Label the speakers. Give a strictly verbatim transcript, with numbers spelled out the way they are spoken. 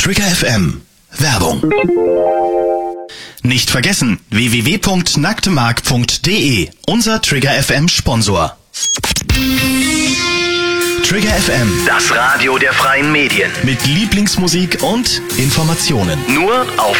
Speaker 1: Trigger F M. Werbung. Nicht vergessen, w w w punkt nacktemark punkt d e, unser Trigger F M Sponsor. Trigger F M,
Speaker 2: das Radio der freien Medien.
Speaker 1: mit Lieblingsmusik und Informationen.
Speaker 2: Nur auf